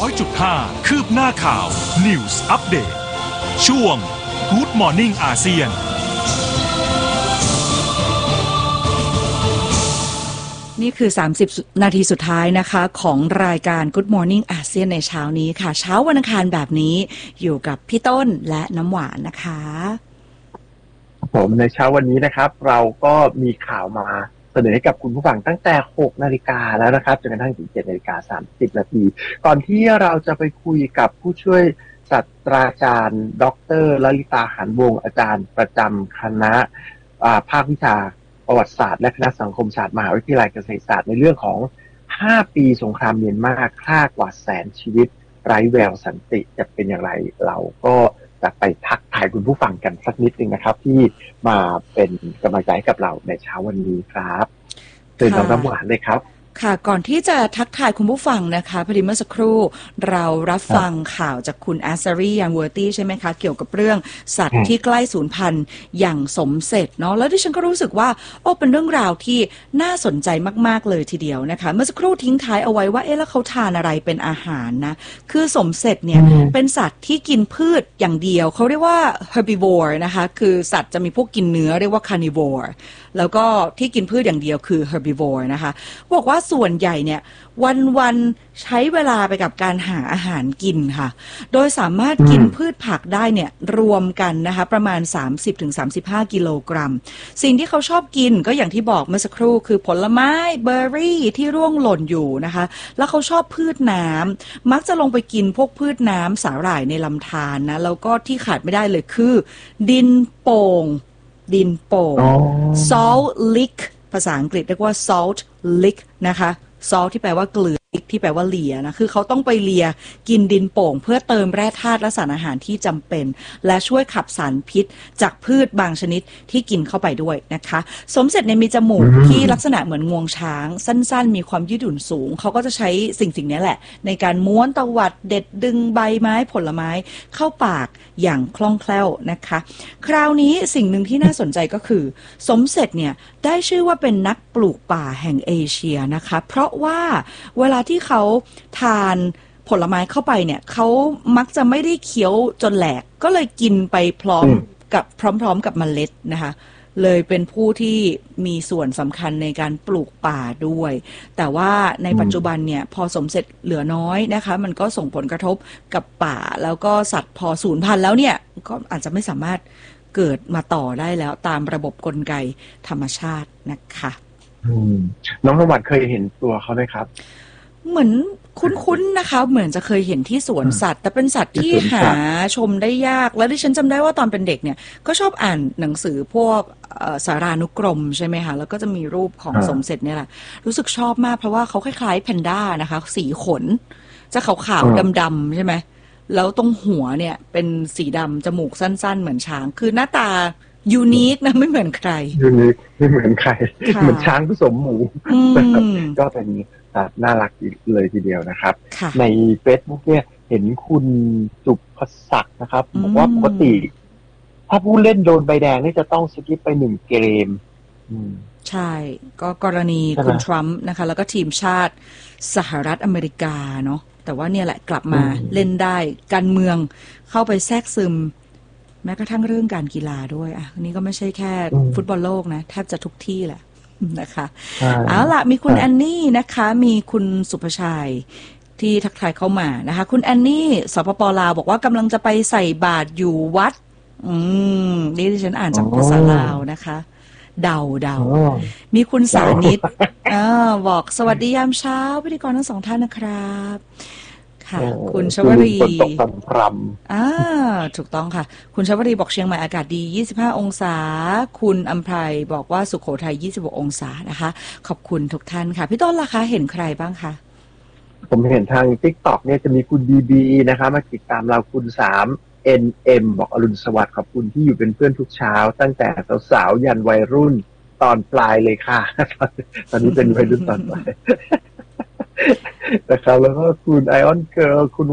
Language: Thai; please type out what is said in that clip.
100.5 คืบหน้าข่าว News Update ช่วง Good Morning อาเซียนนี่คือ30นาทีสุดท้ายนะคะของรายการ Good Morning อาเซียนในเช้านี้ค่ะเช้าวันอังคารแบบนี้อยู่กับพี่ต้นและน้ำหวานนะคะผมในเช้าวันนี้นะครับเราก็มีข่าวมาเสนอให้กับคุณผู้ฟังตั้งแต่ 6 นาฬิกาแล้วนะครับจนกระทั่งถึง 7 นาฬิกา 30 นาทีก่อนที่เราจะไปคุยกับผู้ช่วยศาสตราจารย์ดร.ลลิตา หานวงศ์อาจารย์ประจำคณะภาควิชาประวัติศาสตร์และคณะสังคมศาสตร์มหาวิทยาลัยเกษตรศาสตร์ในเรื่องของ5 ปีสงครามเมียนมาฆ่ากว่าแสนชีวิตไร้แววสันติจะเป็นอย่างไรเราก็จะไปทักทายคุณผู้ฟังกันสักนิดนึงนะครับที่มาเป็นกำลังใจให้กับเราในเช้าวันนี้ครับเชิญน้ำหวานเลยครับค่ะก่อนที่จะทักทายคุณผู้ฟังนะคะพอดีเมื่อสักครู่เรารับฟังข่าวจากคุณอาซารียังเวอร์ตี้ใช่ไหมคะเกี่ยวกับเรื่องสัตว์ที่ใกล้สูญพันธุ์อย่างสมเสร็จเนาะแล้วดิฉันก็รู้สึกว่าเป็นเรื่องราวที่น่าสนใจมากๆเลยทีเดียวนะคะเมื่อสักครู่ทิ้งท้ายเอาไว้ว่าแล้วเขาทานอะไรเป็นอาหารนะคือสมเสร็จเนี่ยเป็นสัตว์ที่กินพืชอย่างเดียวเขาเรียกว่า herbivore นะคะคือสัตว์จะมีพวกกินเนื้อเรียกว่า carnivore แล้วก็ที่กินพืชอย่างเดียวคือ herbivore นะคะบอกว่าส่วนใหญ่เนี่ยวันๆใช้เวลาไปกับการหาอาหารกินค่ะโดยสามารถกินพืชผักได้เนี่ยรวมกันนะคะประมาณ 30-35 กิโลกรัมสิ่งที่เขาชอบกินก็อย่างที่บอกเมื่อสักครู่คือผลไม้เบอร์รี่ที่ร่วงหล่นอยู่นะคะแล้วเขาชอบพืชน้ำมักจะลงไปกินพวกพืชน้ำสาหร่ายในลำธารนะแล้วก็ที่ขาดไม่ได้เลยคือดินโป่งsalt lick ภาษาอังกฤษเรียกว่า salt lick นะคะ salt ที่แปลว่าเกลือ lick ที่แปลว่าเลียนะคือเขาต้องไปเลียกินดินโป่งเพื่อเติมแร่ธาตุและสารอาหารที่จำเป็นและช่วยขับสารพิษจากพืชบางชนิดที่กินเข้าไปด้วยนะคะสมเสร็จในมีจมูกที่ลักษณะเหมือนงวงช้างสั้นๆมีความยืดหยุ่นสูงเขาก็จะใช้สิ่งนี้แหละในการม้วนตวัดเด็ดดึงใบไม้ผลไม้เข้าปากอย่างคล่องแคล่วนะคะคราวนี้สิ่งหนึ่งที่น่าสนใจก็คือสมเสร็จเนี่ยได้ชื่อว่าเป็นนักปลูกป่าแห่งเอเชียนะคะเพราะว่าเวลาที่เขาทานผลไม้เข้าไปเนี่ยเขามักจะไม่ได้เคี้ยวจนแหลกก็เลยกินไปพร้อมกับเมล็ดนะคะเลยเป็นผู้ที่มีส่วนสำคัญในการปลูกป่าด้วยแต่ว่าในปัจจุบันเนี่ยพอสมเสร็จเหลือน้อยนะคะมันก็ส่งผลกระทบกับป่าแล้วก็สัตว์พอสูญพันธุ์แล้วเนี่ยก็อาจจะไม่สามารถเกิดมาต่อได้แล้วตามระบบกลไกธรรมชาตินะคะน้องสวัสดิ์เคยเห็นตัวเขาไหมครับเหมือนคุ้นๆนะคะเหมือนจะเคยเห็นที่สวนสัตว์แต่เป็นสัตว์ที่หาชมได้ยากแล้วดิฉันจำได้ว่าตอนเป็นเด็กเนี่ยก็ชอบอ่านหนังสือพวกสารานุกรมใช่ไหมคะแล้วก็จะมีรูปของสมเสร็จเนี่ยแหละรู้สึกชอบมากเพราะว่าเขาคล้ายๆแพนด้านะคะสีขนจะขาวๆดำๆใช่ไหมแล้วตรงหัวเนี่ยเป็นสีดำจมูกสั้นๆเหมือนช้างคือหน้าตายูนิคนะไม่เหมือนใครยูนิคไม่เหมือนใครเหมือนช้างผสมหมูก็เป็นน่ารักเลยทีเดียวนะครับใน Facebook เนี่ยเห็นคุณสุภศักดิ์นะครับบอกว่าปกติถ้าผู้เล่นโดนใบแดงนี่จะต้องสกิปไป1 เกมใช่ก็กรณีคุณทรัมป์นะคะแล้วก็ทีมชาติสหรัฐอเมริกาเนาะแต่ว่าเนี่ยแหละกลับมาเล่นได้การเมืองเข้าไปแทรกซึมแม้กระทั่งเรื่องการกีฬาด้วยนี่ก็ไม่ใช่แค่ฟุตบอลโลกนะแทบจะทุกที่แหละนะคะเอาล่ะมีคุณแอนนี่นะคะมีคุณสุภชัยที่ทักทายเข้ามานะคะคุณแอนนี่สปป.ลาวบอกว่ากำลังจะไปใส่บาตรอยู่วัดนี่ที่ฉันอ่านจากภาษาลาวนะคะเดามีคุณสานิตบอกสวัสดียามเช้าพิธีกรทั้ง2 ท่านนะครับค่ะคุณชวรีตกพรำถูกต้องค่ะคุณชวรีบอกเชียงใหม่อากาศดี25 องศาคุณอำไพบอกว่าสุโขทัย26 องศานะคะขอบคุณทุกท่านค่ะพี่ต้นล่ะคะเห็นใครบ้างคะผมเห็นทาง TikTok เนี่ยจะมีคุณบีนะคะมาติดตามเราคุณ3NM บอกอรุณสวัสดิ์ขอบคุณที่อยู่เป็นเพื่อนทุกเช้าตั้งแต่สาวๆยันวัยรุ่นตอนปลายเลยค่ะตอนนี้เป็นวัยรุ่นตอนปลายนะครับแล้วก็คุณไอออนเกิร์ลคุณ